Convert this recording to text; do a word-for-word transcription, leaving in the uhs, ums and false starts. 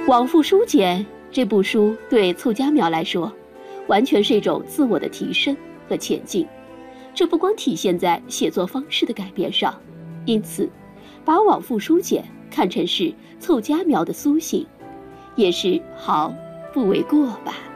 往复书简这部书对凑佳苗来说，完全是一种自我的提升和前进。这不光体现在写作方式的改变上，因此把往复书简看成是凑佳苗的苏醒，也是毫不为过吧。